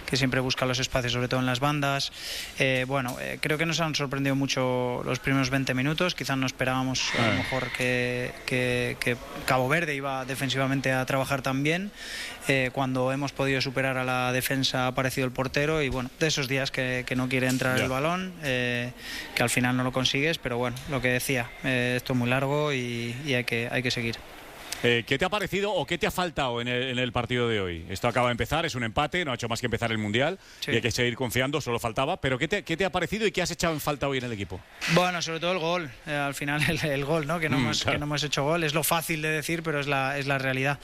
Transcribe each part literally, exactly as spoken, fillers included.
que siempre busca los espacios, sobre todo en las bandas. Eh, bueno, eh, creo que nos han sorprendido mucho los primeros veinte minutos. Quizás no esperábamos a lo mejor que, que, que Cabo Verde iba defensivamente a trabajar tan bien. Eh, cuando hemos podido superar a la defensa ha aparecido el portero y bueno, de esos días que, que no quiere entrar yeah. el balón, eh, que al final no lo consigues, pero bueno, lo que decía, eh, esto es muy largo y, y hay que, hay que seguir. Eh, ¿Qué te ha parecido o qué te ha faltado en el, en el partido de hoy? Esto acaba de empezar, es un empate, no ha hecho más que empezar el Mundial sí. y hay que seguir confiando, solo faltaba. Pero ¿qué te, qué te ha parecido y qué has echado en falta hoy en el equipo? Bueno, sobre todo el gol, eh, al final el, el gol, ¿no? Que no, mm, hemos, claro. que no hemos hecho gol, es lo fácil de decir, pero es la, es la realidad.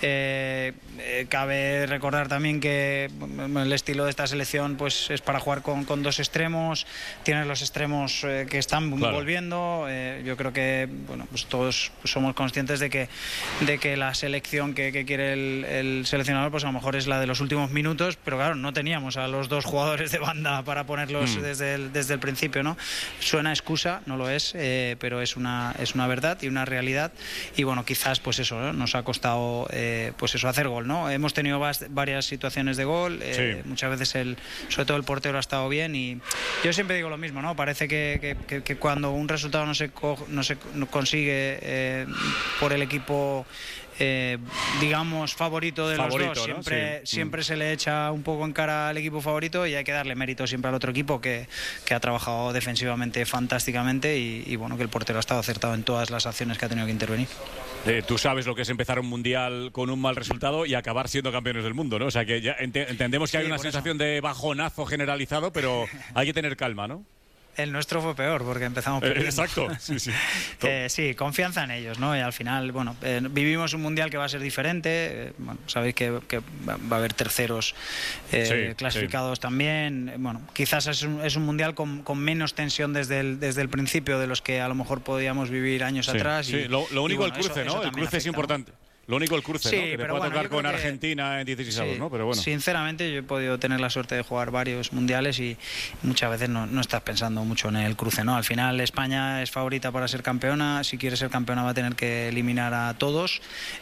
Eh, eh, cabe recordar también que el estilo de esta selección pues es para jugar con, con dos extremos, tienes los extremos eh, que están claro. volviendo, eh, yo creo que bueno, pues todos somos conscientes de que de que la selección que, que quiere el, el seleccionador pues a lo mejor es la de los últimos minutos, pero claro, no teníamos a los dos jugadores de banda para ponerlos mm. desde, el, desde el principio, ¿no? Suena excusa, no lo es, eh, pero es una, es una verdad y una realidad y bueno, quizás pues eso, ¿no? Nos ha costado eh, pues eso, hacer gol, ¿no? Hemos tenido varias situaciones de gol, eh, sí. muchas veces el, sobre todo el portero ha estado bien y yo siempre digo lo mismo, ¿no? Parece que, que, que, que cuando un resultado no se, co no se consigue eh, por el equipo Eh, digamos favorito de favorito, los dos, ¿no? siempre, sí. siempre mm. se le echa un poco en cara al equipo favorito y hay que darle mérito siempre al otro equipo que, que ha trabajado defensivamente fantásticamente y, y bueno, que el portero ha estado acertado en todas las acciones que ha tenido que intervenir. Eh, tú sabes lo que es empezar un mundial con un mal resultado y acabar siendo campeones del mundo, ¿no? O sea que ya ent entendemos que sí, hay una sensación eso. de bajonazo generalizado, pero hay que tener calma, ¿no? El nuestro fue peor porque empezamos perdiendo. Eh, exacto, sí, sí. eh, sí, confianza en ellos, ¿no? Y al final, bueno, eh, vivimos un mundial que va a ser diferente. Eh, bueno, sabéis que, que va a haber terceros eh, sí, clasificados sí. también. Bueno, quizás es un, es un mundial con, con menos tensión desde el, desde el principio de los que a lo mejor podíamos vivir años sí, atrás. Sí, y, lo, lo único y bueno, el cruce, eso, ¿no? eso el cruce afecta, es importante. ¿no? Lo único el cruce, sí, ¿no? Que te puede bueno, tocar con que, Argentina en dieciséis avos, sí, ¿no? Pero bueno. Sinceramente yo he podido tener la suerte de jugar varios mundiales y muchas veces no, no estás pensando mucho en el cruce, ¿no? Al final España es favorita para ser campeona, si quiere ser campeona va a tener que eliminar a todos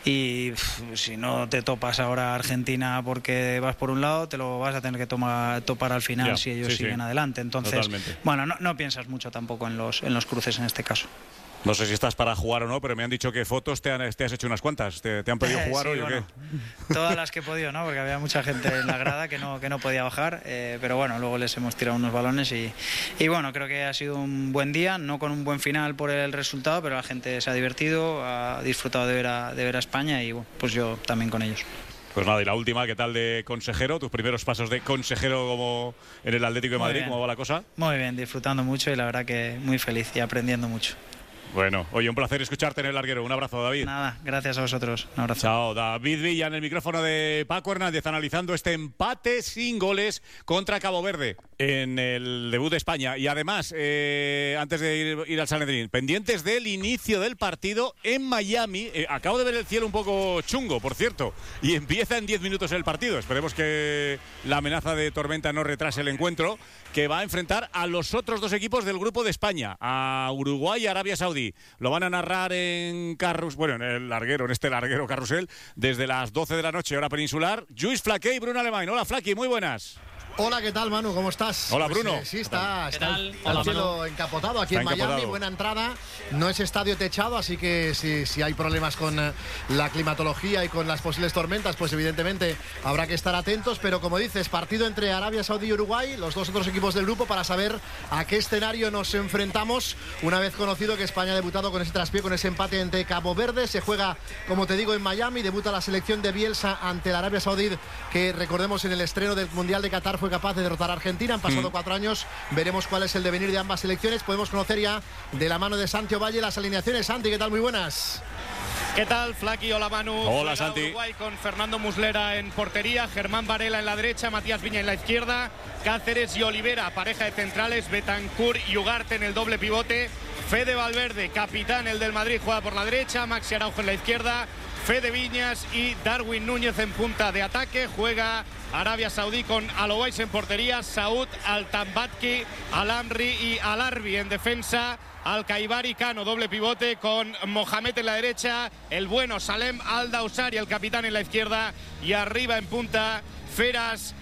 y pff, si no te topas ahora a Argentina porque vas por un lado, te lo vas a tener que tomar, topar al final ya, si ellos sí, siguen sí. adelante. Entonces, Totalmente. bueno, no, no piensas mucho tampoco en los, en los cruces en este caso. No sé si estás para jugar o no, pero me han dicho que fotos te, han, te has hecho unas cuantas. ¿Te, te han pedido jugar sí, hoy bueno, o qué? Todas las que he podido, ¿no? Porque había mucha gente en la grada que no, que no podía bajar. Eh, pero bueno, luego les hemos tirado unos balones y, y bueno, creo que ha sido un buen día, no con un buen final por el resultado, pero la gente se ha divertido, ha disfrutado de ver a, de ver a España y bueno, pues yo también con ellos. Pues nada, y la última, ¿qué tal de consejero? Tus primeros pasos de consejero como en el Atlético de Madrid, ¿cómo va la cosa? Muy bien, disfrutando mucho y la verdad que muy feliz y aprendiendo mucho. Bueno, oye, un placer escucharte en el larguero. Un abrazo, David. Nada, gracias a vosotros. Un abrazo. Chao, David Villa en el micrófono de Paco Hernández analizando este empate sin goles contra Cabo Verde en el debut de España. Y además, eh, antes de ir, ir al San Edrín, pendientes del inicio del partido en Miami. Eh, acabo de ver el cielo un poco chungo, por cierto, y empieza en diez minutos el partido. Esperemos que la amenaza de tormenta no retrase el encuentro, que va a enfrentar a los otros dos equipos del grupo de España, a Uruguay y Arabia Saudí. Lo van a narrar en Carrus, bueno, en el larguero, en este larguero carrusel, desde las doce de la noche, hora peninsular. Lluís Flaqué y Bruno Alemany. Hola, Flaqui, muy buenas. Hola, ¿qué tal, Manu? ¿Cómo estás? Hola, Bruno. Pues, eh, sí, está, está el, Hola, el cielo Manu. encapotado aquí está en Miami. encapotado. Buena entrada. No es estadio techado, así que si, si hay problemas con eh, la climatología y con las posibles tormentas, pues evidentemente habrá que estar atentos. Pero como dices, partido entre Arabia Saudí y Uruguay, los dos otros equipos del grupo, para saber a qué escenario nos enfrentamos. Una vez conocido que España ha debutado con ese traspié, con ese empate ante Cabo Verde. Se juega, como te digo, en Miami. Debuta la selección de Bielsa ante la Arabia Saudí, que recordemos en el estreno del Mundial de Qatar fue capaz de derrotar a Argentina. Han pasado mm. cuatro años, veremos cuál es el devenir de ambas selecciones. Podemos conocer ya de la mano de Santi Ovalle las alineaciones. Santi, ¿qué tal? Muy buenas. ¿Qué tal, Flaqui? Hola, Manu. Hola, Santi. Uruguay con Fernando Muslera en portería, Germán Varela en la derecha, Matías Viña en la izquierda, Cáceres y Olivera, pareja de centrales, Betancur y Ugarte en el doble pivote, Fede Valverde, capitán, el del Madrid, juega por la derecha, Maxi Araujo en la izquierda, Fede Viñas y Darwin Núñez en punta de ataque. Juega Arabia Saudí con Alouais en portería, Saud, Altambatki, Al-Amri y Al-Arbi en defensa, Al-Kaibari, Cano, doble pivote con Mohamed en la derecha, el bueno Salem Al-Dawsari, el capitán, en la izquierda, y arriba en punta Feras